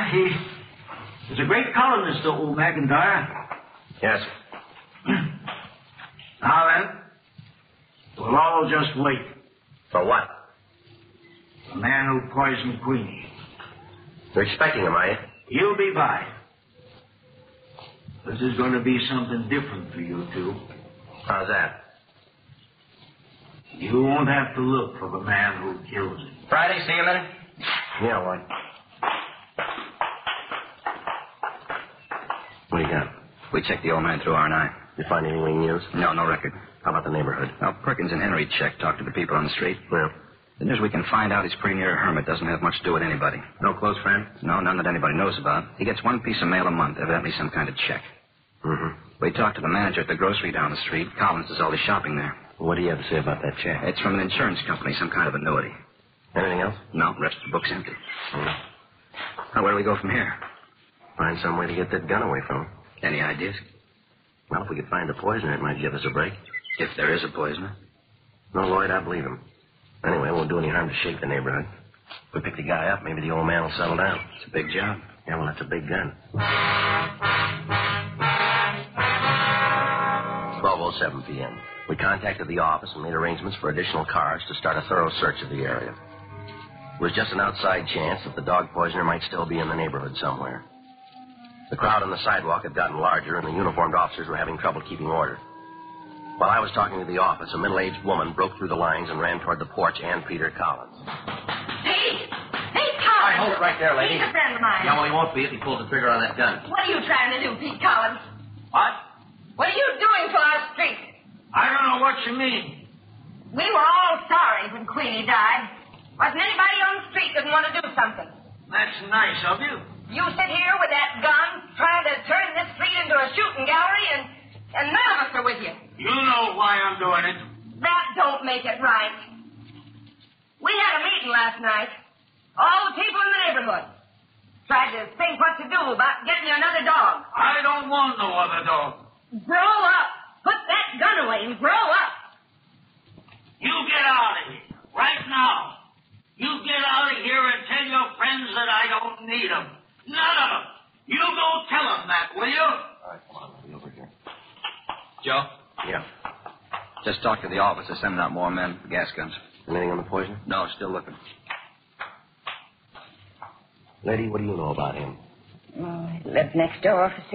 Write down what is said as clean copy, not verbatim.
He's a great columnist, old McIntyre. Yes. Now then, we'll all just wait. For what? The man who poisoned Queenie. You're expecting him, are you? He'll be by. This is going to be something different for you two. How's that? You won't have to look for the man who kills him. Friday, see you a minute? Yeah, what? What do you got? We checked the old man through R9. You find anything we can use? No record. How about the neighborhood? Now, Perkins and Henry checked, talked to the people on the street. Well? The news we can find out he's pretty near a hermit. Doesn't have much to do with anybody. No close friend? No, none that anybody knows about. He gets one piece of mail a month, evidently some kind of check. Mm-hmm. We talked to the manager at the grocery down the street. Collins does all his shopping there. What do you have to say about that check? It's from an insurance company, some kind of annuity. Anything else? No, the rest of the book's empty. Mm-hmm. Now, where do we go from here? Find some way to get that gun away from him. Any ideas? Well, if we could find the poisoner, it might give us a break. If there is a poisoner. No, Lloyd, I believe him. Anyway, it won't do any harm to shake the neighborhood. If we pick the guy up, maybe the old man will settle down. It's a big job. Yeah, well, that's a big gun. 12:07 p.m. We contacted the office and made arrangements for additional cars to start a thorough search of the area. It was just an outside chance that the dog poisoner might still be in the neighborhood somewhere. The crowd on the sidewalk had gotten larger, and the uniformed officers were having trouble keeping order. While I was talking to the office, a middle-aged woman broke through the lines and ran toward the porch and Peter Collins. Pete! Pete Collins! All right, hold it right there, lady. He's a friend of mine. Yeah, well, he won't be if he pulls the trigger on that gun. What are you trying to do, Pete Collins? What? What are you doing to our street? I don't know what you mean. We were all sorry when Queenie died. Wasn't anybody on the street didn't want to do something. That's nice of you. You sit here with that gun trying to turn this street into a shooting gallery, and none of us are with you. You know why I'm doing it. That don't make it right. We had a meeting last night. All the people in the neighborhood. Tried to think what to do about getting you another dog. I don't want no other dog. Grow up. Put that gun away and grow up. You get out of here. Right now. You get out of here and tell your friends that I don't need them. None of them. You go tell them that, will you? All right, come on. We'll be over here. Joe? Yeah. Just talked to the office. They're sending out more men, gas guns. Anything on the poisoner? No, still looking. Lady, what do you know about him? He lives next door for